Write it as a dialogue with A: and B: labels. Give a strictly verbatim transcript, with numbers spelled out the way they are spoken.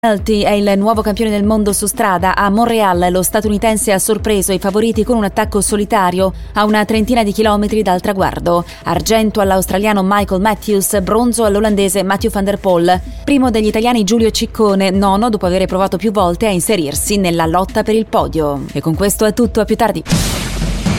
A: Penalty è il nuovo campione del mondo su strada. A Montréal lo statunitense ha sorpreso i favoriti con un attacco solitario a una trentina di chilometri dal traguardo. Argento all'australiano Michael Matthews, bronzo all'olandese Mathieu van der Poel. Primo degli italiani Giulio Ciccone, nono dopo aver provato più volte a inserirsi nella lotta per il podio. E con questo è tutto, a più tardi.